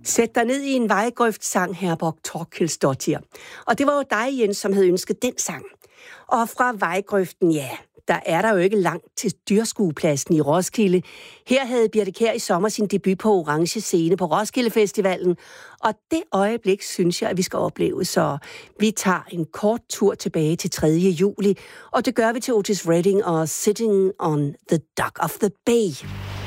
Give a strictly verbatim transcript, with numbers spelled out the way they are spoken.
Sæt dig ned i en vejgrøft, sang Herborg Torkilsdottir. Og det var jo dig, Jens, som havde ønsket den sang. Og fra vejgrøften, ja, der er der jo ikke langt til dyrskuepladsen i Roskilde. Her havde Birthe Kjær i sommer sin debut på Orange Scene på Roskilde Festivalen. Og det øjeblik synes jeg, at vi skal opleve. Så vi tager en kort tur tilbage til tredje juli. Og det gør vi til Otis Redding og Sitting on the Dock of the Bay.